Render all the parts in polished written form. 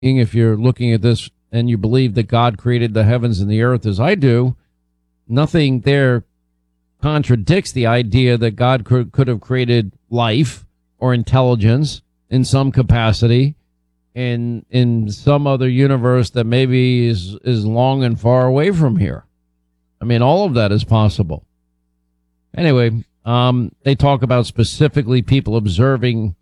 if you're looking at this and you believe that God created the heavens and the earth as I do, nothing there contradicts the idea that God could have created life or intelligence in some capacity in some other universe that maybe is long and far away from here. I mean, all of that is possible. Anyway, they talk about specifically people observing,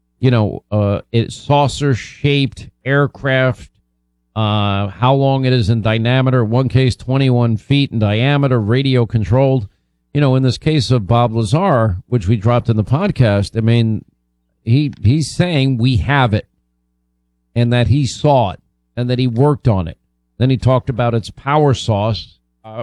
saucer-shaped aircraft, how long it is in diameter. One case, 21 feet in diameter, radio-controlled. In this case of Bob Lazar, which we dropped in the podcast, I mean, he's saying we have it and that he saw it and that he worked on it. Then he talked about its power source.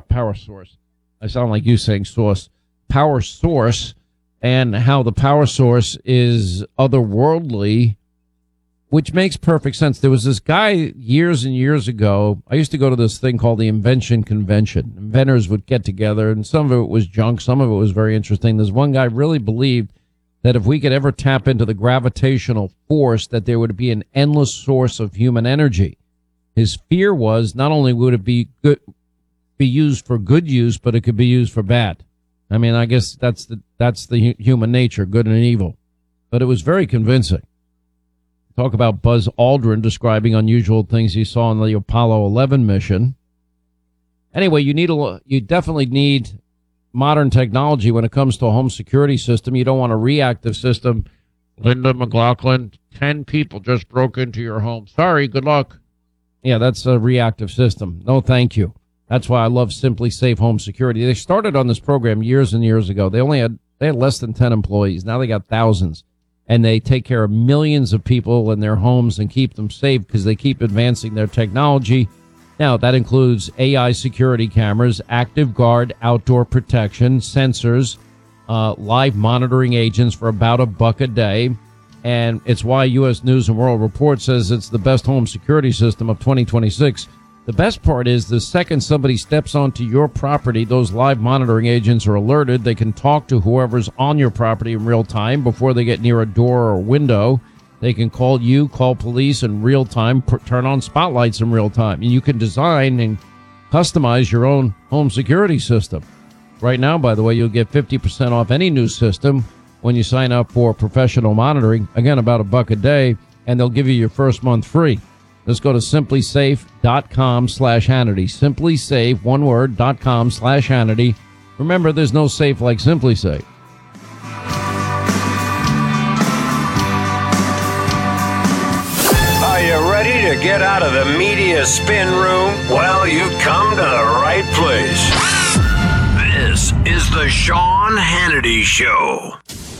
I sound like you saying source. Power source, and how the power source is otherworldly, which makes perfect sense. There was this guy years and years ago. I used to go to this thing called the Invention Convention. Inventors would get together, and some of it was junk. Some of it was very interesting. There's one guy really believed that if we could ever tap into the gravitational force, that there would be an endless source of human energy. His fear was not only would it be used for good use, but it could be used for bad. I mean, I guess that's the human nature, good and evil. But it was very convincing. Talk about Buzz Aldrin describing unusual things he saw on the Apollo 11 mission. Anyway, you definitely need modern technology when it comes to a home security system. You don't want a reactive system. Linda McLaughlin, 10 people just broke into your home. Sorry, good luck. Yeah, that's a reactive system. No, thank you. That's why I love Simply Safe Home Security. They started on this program years and years ago. They had less than 10 employees. Now they got thousands. And they take care of millions of people in their homes and keep them safe because they keep advancing their technology. Now, that includes AI security cameras, active guard, outdoor protection, sensors, live monitoring agents for about $1 a day. And it's why U.S. News and World Report says it's the best home security system of 2026. The best part is the second somebody steps onto your property, those live monitoring agents are alerted. They can talk to whoever's on your property in real time before they get near a door or window. They can call you, call police in real time, turn on spotlights in real time. And you can design and customize your own home security system. Right now, by the way, you'll get 50% off any new system when you sign up for professional monitoring. Again, about $1 a day, and they'll give you your first month free. Let's go to simplysafe.com/Hannity. Simplysafe, one word, .com/Hannity. Remember, there's no safe like SimpliSafe. Are you ready to get out of the media spin room? Well, you've come to the right place. This is the Sean Hannity Show.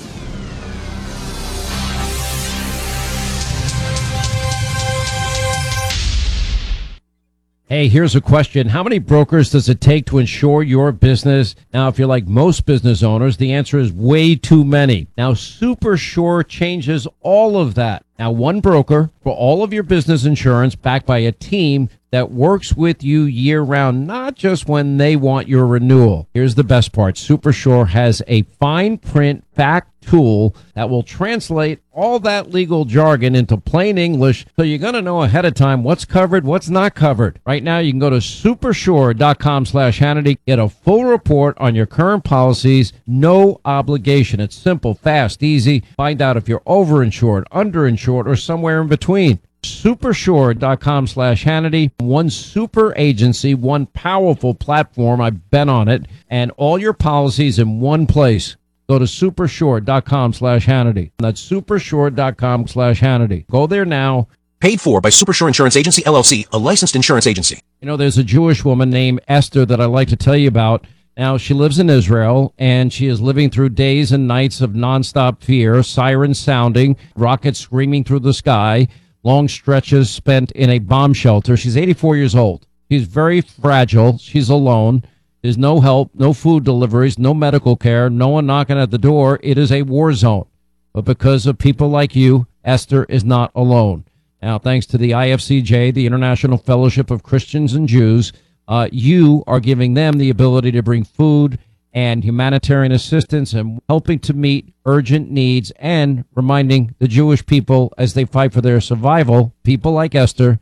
Hey, here's a question. How many brokers does it take to insure your business? Now, if you're like most business owners, the answer is way too many. Now, SuperSure changes all of that. Now, one broker for all of your business insurance backed by a team that works with you year-round, not just when they want your renewal. Here's the best part. SuperSure has a fine print fact tool that will translate all that legal jargon into plain English, so you're going to know ahead of time what's covered, what's not covered. Right now, you can go to supersure.com/Hannity, get a full report on your current policies, no obligation. It's simple, fast, easy. Find out if you're overinsured, underinsured, or somewhere in between. Supersure.com/Hannity. One super agency, one powerful platform. I've been on it, and all your policies in one place. Go to supersure.com/Hannity. That's supersure.com/Hannity. Go there now. Paid for by Supersure Insurance Agency, LLC, a licensed insurance agency. There's a Jewish woman named Esther that I'd like to tell you about. Now, she lives in Israel, and she is living through days and nights of nonstop fear, sirens sounding, rockets screaming through the sky, long stretches spent in a bomb shelter. She's 84 years old. She's very fragile. She's alone. There's no help, no food deliveries, no medical care, no one knocking at the door. It is a war zone. But because of people like you, Esther is not alone. Now, thanks to the IFCJ, the International Fellowship of Christians and Jews, you are giving them the ability to bring food and humanitarian assistance and helping to meet urgent needs and reminding the Jewish people as they fight for their survival, people like Esther,